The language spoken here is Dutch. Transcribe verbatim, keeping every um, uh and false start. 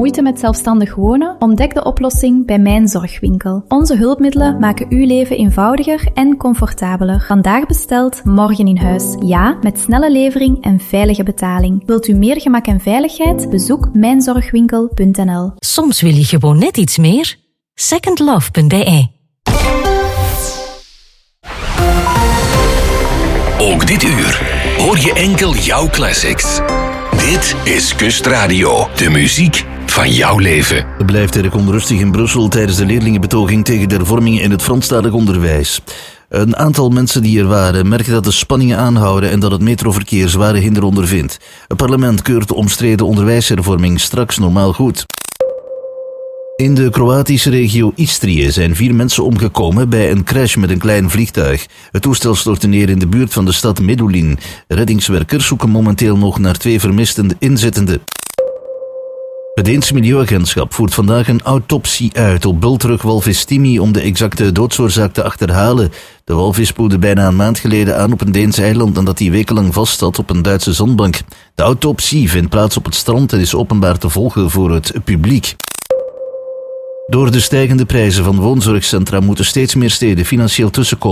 Moeite met zelfstandig wonen? Ontdek de oplossing bij Mijn Zorgwinkel. Onze hulpmiddelen maken uw leven eenvoudiger en comfortabeler. Vandaag besteld, morgen in huis. Ja, met snelle levering en veilige betaling. Wilt u meer gemak en veiligheid? Bezoek mijn zorgwinkel punt n l. Soms wil je gewoon net iets meer. second love punt b e. Ook dit uur hoor je enkel jouw classics. Dit is Kustradio, de muziek van jouw leven. Het blijft erg onrustig in Brussel tijdens de leerlingenbetoging tegen de hervormingen in het Franstalig onderwijs. Een aantal mensen die er waren merken dat de spanningen aanhouden en dat het metroverkeer zware hinder ondervindt. Het parlement keurt de omstreden onderwijshervorming straks normaal goed. In de Kroatische regio Istrië zijn vier mensen omgekomen bij een crash met een klein vliegtuig. Het toestel stortte neer in de buurt van de stad Medulin. Reddingswerkers zoeken momenteel nog naar twee vermiste inzittenden. Het Deense Milieuagentschap voert vandaag een autopsie uit op bultrugwalvis Timi om de exacte doodsoorzaak te achterhalen. De walvis spoelde bijna een maand geleden aan op een Deens eiland nadat hij wekenlang vast zat op een Duitse zandbank. De autopsie vindt plaats op het strand en is openbaar te volgen voor het publiek. Door de stijgende prijzen van woonzorgcentra moeten steeds meer steden financieel tussenkomen.